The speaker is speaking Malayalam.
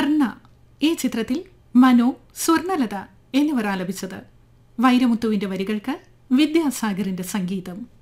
കർണ ഈ ചിത്രത്തിൽ മനു, സ്വർണലത എന്നിവർ ആലപിച്ചത്. വൈരമുത്തുവിന്റെ വരികൾക്ക് വിദ്യാസാഗറിന്റെ സംഗീതം.